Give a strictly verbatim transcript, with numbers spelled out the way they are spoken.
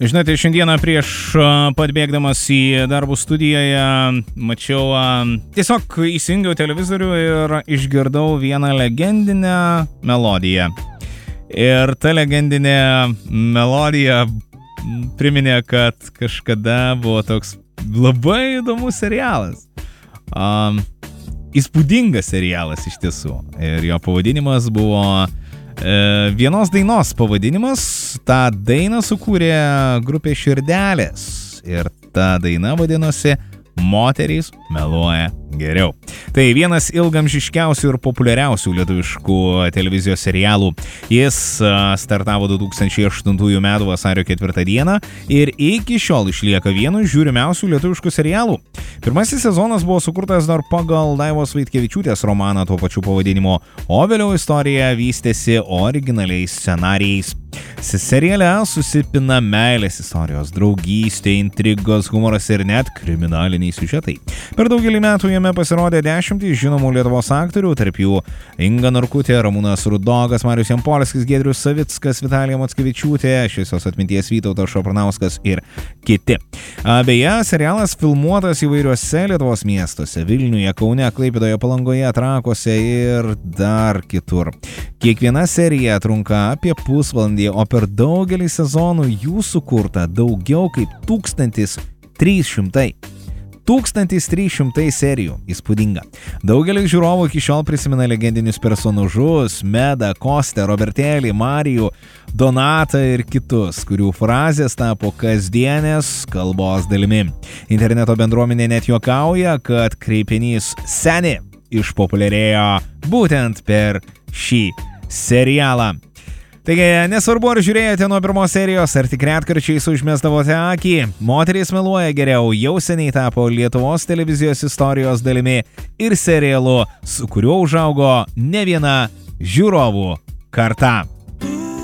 Žinote, šiandieną prieš pat bėgdamas į darbų studijoje mačiau, tiesiog įsijungiau televizorių ir išgirdau vieną legendinę melodiją. Ir ta legendinė melodija priminė, kad kažkada buvo toks labai įdomus serialas. Um, įspūdingas serialas iš tiesų. Ir jo pavadinimas buvo e, vienos dainos pavadinimas. Ta dainą sukūrė grupė Širdelės. Ir ta daina vadinosi Moterys meluoja geriau. Tai vienas ilgamžiškiausių ir populiariausių lietuviškų televizijos serialų. Jis startavo du tūkstančiai aštuntųjų metų vasario ketvirtą dieną ir iki šiol išlieka vienu žiūrimiausių lietuviškų serialų. Pirmasis sezonas buvo sukurtas dar pagal Daivos Vaitkevičiūtės romaną tuo pačiu pavadinimu, o vėliau istorija vystėsi originaliais scenarijais. Seriale susipina meilės istorijos, draugystė, intrigos, humoras ir net kriminaliniai siužetai. Per daugelį metų jame pasirodė dešimtys žinomų Lietuvos aktorių, tarp jų Inga Norkutė, Ramūnas Rudokas, Marius Jampolskis, Giedrius Savickas, Vitalija Mockevičiūtė, šviesios atminties Vytautas Šapranauskas ir kiti. Beje, serialas filmuotas įvairiuose Lietuvos miestuose – Vilniuje, Kaune, Klaipėdoje, Palangoje, Trakuose ir dar kitur. Kiekviena serija trunka apie pusvalandį, o per daugelį sezonų jų sukurta daugiau kaip tūkstantis trys šimtai. tūkstantis trys šimtai serijų. Įspūdinga. Daugelis žiūrovų iki šiol prisimena legendinius personažus – Medą, Kostę, Robertėlį, Marijų, Donatą ir kitus, kurių frazės tapo kasdienės kalbos dalimi. Interneto bendruomenė net juokauja, kad kreipinys seni išpopuliarėjo būtent per šį serialą. Taigi, nesvarbu, ar žiūrėjote nuo pirmos serijos, ar tik retkarčiais užmesdavote akį, Moterys meluoja geriau jau seniai tapo Lietuvos televizijos istorijos dalimi ir serialu, su kuriuo užaugo ne viena žiūrovų karta.